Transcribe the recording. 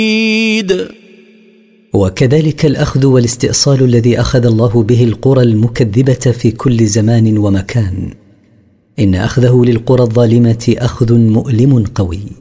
وكذلك الأخذ والاستئصال الذي أخذ الله به القرى المكذبة في كل زمان ومكان، إن أخذه للقرى الظالمة أخذ مؤلم قوي.